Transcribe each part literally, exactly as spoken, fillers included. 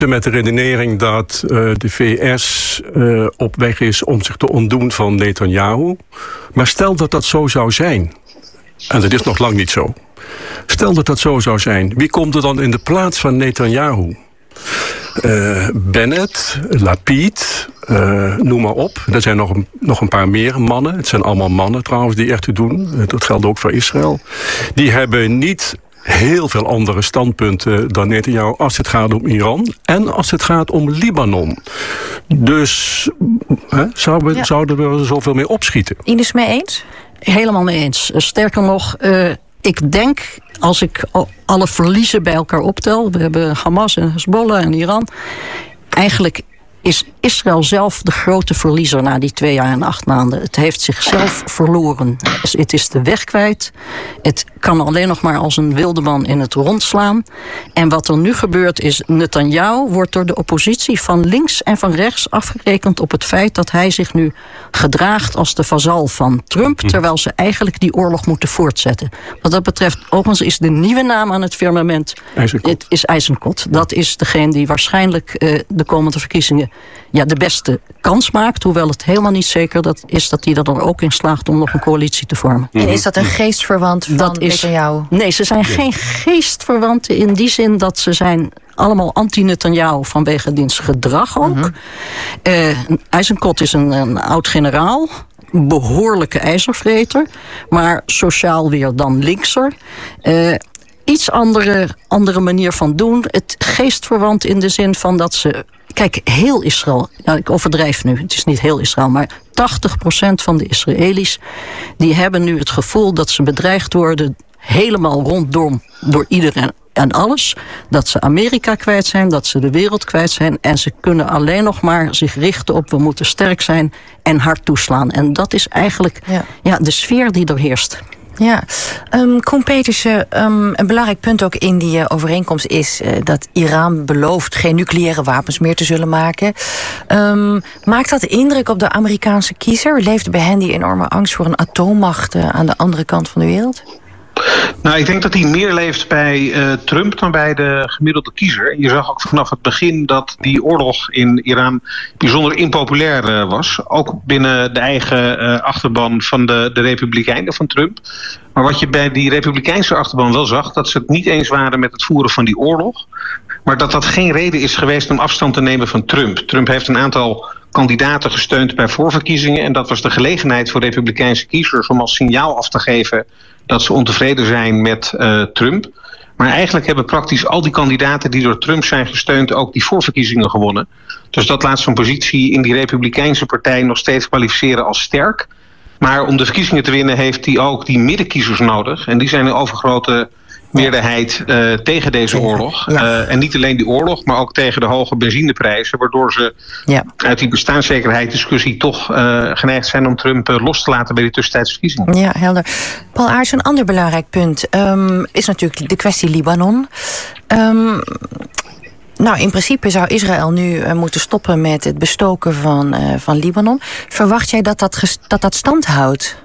met de redenering dat uh, de V S uh, op weg is om zich te ontdoen van Netanyahu. Maar stel dat dat zo zou zijn. En dat is nog lang niet zo. Stel dat dat zo zou zijn. Wie komt er dan in de plaats van Netanyahu? Uh, Bennett, Lapid, uh, noem maar op. Er zijn nog een, nog een paar meer mannen. Het zijn allemaal mannen trouwens die ertoe doen. Uh, dat geldt ook voor Israël. Die hebben niet heel veel andere standpunten dan Netanyahu als het gaat om Iran en als het gaat om Libanon. Dus hè, zouden, we, ja. zouden we er zoveel mee opschieten? Ines mee eens? Helemaal mee eens. Sterker nog, uh, ik denk, als ik alle verliezen bij elkaar optel, we hebben Hamas en Hezbollah en Iran, eigenlijk is Israël zelf de grote verliezer na die twee jaar en acht maanden. Het heeft zichzelf verloren. Het is de weg kwijt. Het kan alleen nog maar als een wildeman in het rond slaan. En wat er nu gebeurt is, Netanyahu wordt door de oppositie van links en van rechts afgerekend op het feit dat hij zich nu gedraagt als de vazal van Trump, terwijl ze eigenlijk die oorlog moeten voortzetten. Wat dat betreft, overigens is de nieuwe naam aan het firmament Eisenkot. is Eisenkot. Dat is degene die waarschijnlijk uh, de komende verkiezingen ja, de beste kans maakt, hoewel het helemaal niet zeker dat is dat hij er dan ook in slaagt om nog een coalitie te vormen. En is dat een geestverwant van dat is, Netanyahu? Nee, ze zijn geen geestverwanten in die zin dat ze zijn allemaal anti-Netanyahu vanwege diens gedrag ook. Mm-hmm. Uh, Eisenkot is een, een oud-generaal, behoorlijke ijzervreter, maar sociaal weer dan linkser. Uh, iets andere, andere manier van doen. Het geestverwant in de zin van dat ze, kijk, heel Israël, nou, ik overdrijf nu, het is niet heel Israël, maar tachtig procent van de Israëli's die hebben nu het gevoel dat ze bedreigd worden helemaal rondom door iedereen en alles. Dat ze Amerika kwijt zijn, dat ze de wereld kwijt zijn en ze kunnen alleen nog maar zich richten op we moeten sterk zijn en hard toeslaan. En dat is eigenlijk ja. Ja, de sfeer die er heerst. Ja, um, Koen Petersen, um, een belangrijk punt ook in die uh, overeenkomst is uh, dat Iran belooft geen nucleaire wapens meer te zullen maken. Um, maakt dat indruk op de Amerikaanse kiezer? Leeft bij hen die enorme angst voor een atoommacht uh, aan de andere kant van de wereld? Nou, ik denk dat hij meer leeft bij uh, Trump dan bij de gemiddelde kiezer. Je zag ook vanaf het begin dat die oorlog in Iran bijzonder impopulair uh, was. Ook binnen de eigen uh, achterban van de, de Republikeinen van Trump. Maar wat je bij die Republikeinse achterban wel zag, dat ze het niet eens waren met het voeren van die oorlog. Maar dat dat geen reden is geweest om afstand te nemen van Trump. Trump heeft een aantal kandidaten gesteund bij voorverkiezingen. En dat was de gelegenheid voor Republikeinse kiezers om als signaal af te geven dat ze ontevreden zijn met uh, Trump. Maar eigenlijk hebben praktisch al die kandidaten die door Trump zijn gesteund ook die voorverkiezingen gewonnen. Dus dat laat zijn positie in die Republikeinse partij nog steeds kwalificeren als sterk. Maar om de verkiezingen te winnen heeft hij ook die middenkiezers nodig. En die zijn een overgrote meerderheid uh, tegen deze oorlog. Ja. Uh, en niet alleen die oorlog, maar ook tegen de hoge benzineprijzen. Waardoor ze ja. uit die bestaanszekerheidsdiscussie toch uh, geneigd zijn om Trump uh, los te laten bij die tussentijdse verkiezingen. Ja, helder. Paul Aarts, een ander belangrijk punt um, is natuurlijk de kwestie Libanon. Um, Nou, in principe zou Israël nu uh, moeten stoppen met het bestoken van, uh, van Libanon. Verwacht jij dat dat, ges- dat, dat stand houdt?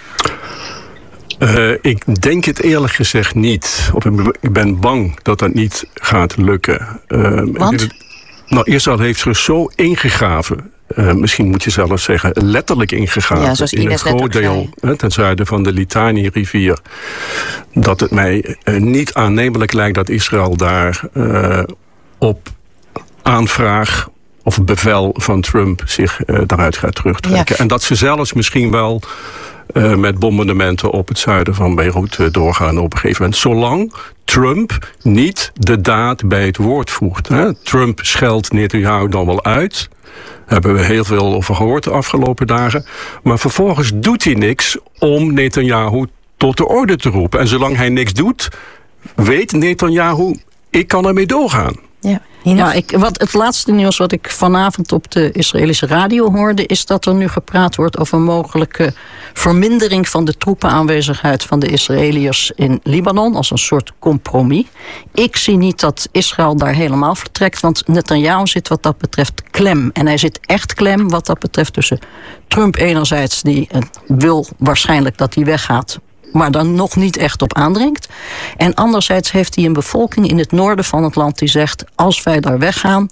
Uh, ik denk het eerlijk gezegd niet. Of ik ben bang dat dat niet gaat lukken. Uh, Want? Het, nou, Israël heeft zich zo ingegraven. Uh, misschien moet je zelfs zeggen letterlijk ingegraven. Ja, zoals in het groot deel uh, ten zuiden van de Litani-rivier. Dat het mij uh, niet aannemelijk lijkt dat Israël daar Uh, op aanvraag of bevel van Trump zich uh, daaruit gaat terugtrekken. Ja. En dat ze zelfs misschien wel uh, met bombardementen op het zuiden van Beirut uh, doorgaan op een gegeven moment. Zolang Trump niet de daad bij het woord voegt. Hè. Trump scheldt Netanyahu dan wel uit. Daar hebben we heel veel over gehoord de afgelopen dagen. Maar vervolgens doet hij niks om Netanyahu tot de orde te roepen. En zolang hij niks doet, weet Netanyahu, ik kan ermee doorgaan. Ja, ja ik, wat, het laatste nieuws wat ik vanavond op de Israëlische radio hoorde is dat er nu gepraat wordt over een mogelijke vermindering van de troepenaanwezigheid van de Israëliërs in Libanon als een soort compromis. Ik zie niet dat Israël daar helemaal vertrekt, want Netanyahu zit wat dat betreft klem. En hij zit echt klem wat dat betreft tussen Trump enerzijds, die uh, wil waarschijnlijk dat hij weggaat, maar dan nog niet echt op aandringt. En anderzijds heeft hij een bevolking in het noorden van het land die zegt, als wij daar weggaan,